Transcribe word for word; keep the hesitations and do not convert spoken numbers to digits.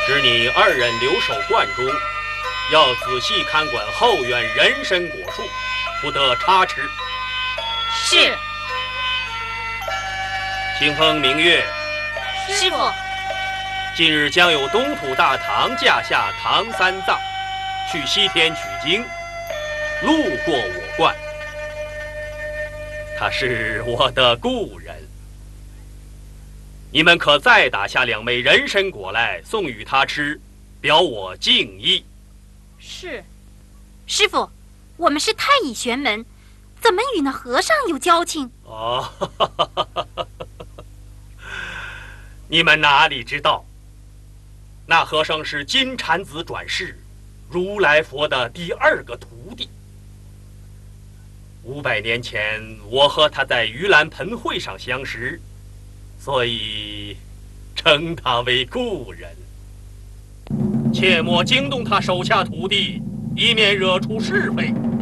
只你二人留守观中，要仔细看管后院人参果树，不得差池。 是。 清风明月， 师傅， 近日将有东土大唐驾下唐三藏去西天取经，路过我观。他是我的故人，你们可再打下两枚人参果来送与他吃，表我敬意。 是。 师傅，我们是太乙玄门，怎么与那和尚有交情？ 哦，你们哪里知道，那和尚是金蝉子转世，如来佛的第二个徒弟。五百年前，我和他在盂兰盆会上相识，所以称他为故人。切莫惊动他手下徒弟，以免惹出是非。